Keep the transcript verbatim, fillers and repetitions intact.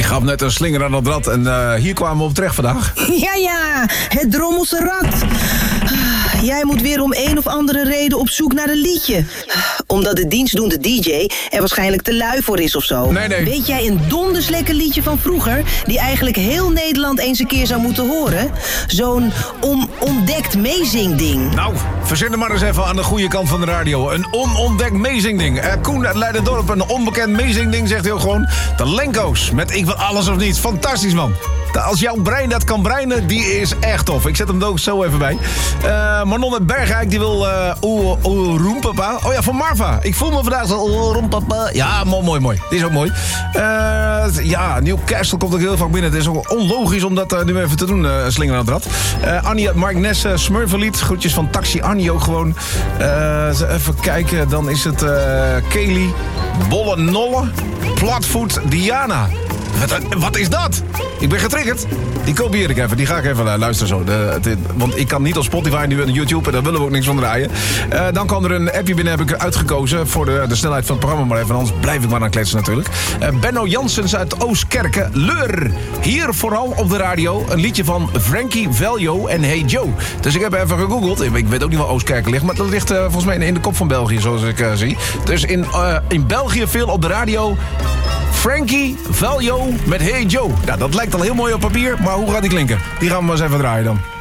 gaf net een slinger aan het rad en uh, hier kwamen we op terecht vandaag. Ja, ja, het drommelse rad. Jij moet weer om een of andere reden op zoek naar een liedje. Omdat de dienstdoende D J er waarschijnlijk te lui voor is of zo. Nee, nee. Weet jij een donders lekker liedje van vroeger... die eigenlijk heel Nederland eens een keer zou moeten horen? Zo'n onontdekt meezingding. Nou, verzin er maar eens even aan de goede kant van de radio. Een onontdekt meezingding. Uh, Koen uit Leiderdorp, een onbekend meezingding, zegt hij ook gewoon. De Lenko's, met Ik wil alles of niets. Fantastisch, man. Als jouw brein dat kan breinen, die is echt tof. Ik zet hem er ook zo even bij. Uh, Manon uit Bergijk, die wil uh, Oeh Oeh Roempapa. Oh ja, van Marva. Ik voel me vandaag zo Oeh Roempapa. Ja, mooi, mooi, mooi. Dit is ook mooi. Uh, ja, Newcastle komt ook heel vaak binnen. Het is ook onlogisch om dat uh, nu even te doen, uh, slinger aan het rad. Uh, Annie uit Mark Nesse, Smurverlied. Groetjes van Taxi Annie ook gewoon. Uh, even kijken, dan is het uh, Kelly, Bolle Nolle, Platvoet Diana. Wat, wat is dat? Ik ben getriggerd. Die kopieer ik even. Die ga ik even uh, luisteren zo. De, de, want ik kan niet op Spotify nu en YouTube. En daar willen we ook niks van draaien. Uh, dan kwam er een appje binnen. Heb ik uitgekozen voor de, de snelheid van het programma. Maar even anders blijf ik maar aan kletsen natuurlijk. Uh, Benno Janssens uit Oostkerken. Leur. Hier vooral op de radio. Een liedje van Frankie Valjo en Hey Joe. Dus ik heb even gegoogeld. Ik weet ook niet waar Oostkerken ligt. Maar dat ligt uh, volgens mij in de kop van België. Zoals ik uh, zie. Dus in, uh, in België veel op de radio... Frankie Valjo met Hey Joe. Nou, dat lijkt al heel mooi op papier, maar hoe gaat die klinken? Die gaan we maar eens even draaien dan.